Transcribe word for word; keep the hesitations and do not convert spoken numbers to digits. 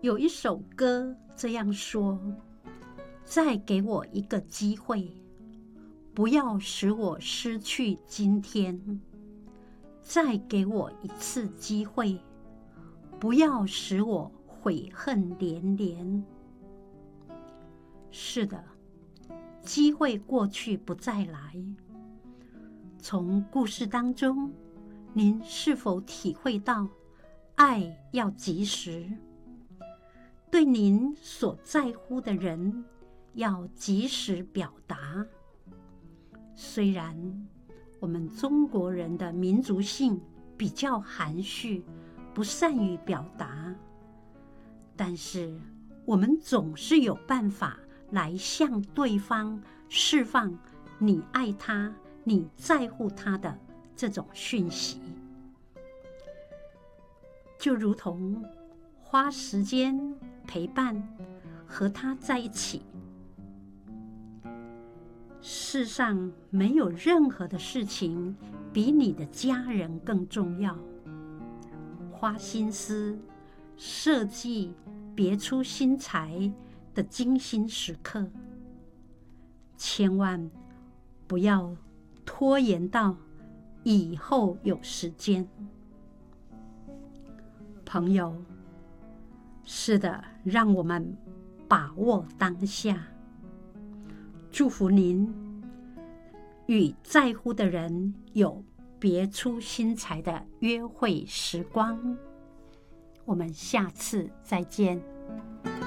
有一首歌这样说：再给我一个机会，不要使我失去今天。再给我一次机会，不要使我悔恨连连。是的，机会过去不再来。从故事当中，您是否体会到爱要及时？对您所在乎的人要及时表达。虽然我们中国人的民族性比较含蓄，不善于表达，但是我们总是有办法来向对方释放你爱他、你在乎他的这种讯息。就如同花时间陪伴和他在一起，世上没有任何的事情比你的家人更重要。花心思设计别出心裁的精心时刻，千万不要拖延到以后有时间。朋友，是的，让我们把握当下。祝福您与在乎的人有别出心裁的约会时光。我们下次再见。